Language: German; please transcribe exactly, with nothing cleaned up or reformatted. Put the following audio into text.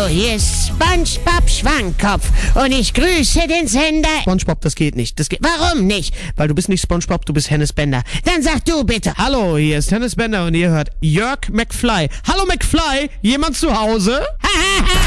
hier ist SpongeBob Schwammkopf und ich grüße den Sender... SpongeBob, das geht nicht. Das geht. Warum nicht? Weil du bist nicht SpongeBob, du bist Hennes Bender. Dann sag du bitte. Hallo, hier ist Hennes Bender und ihr hört Jörg McFly. Hallo McFly, jemand zu Hause?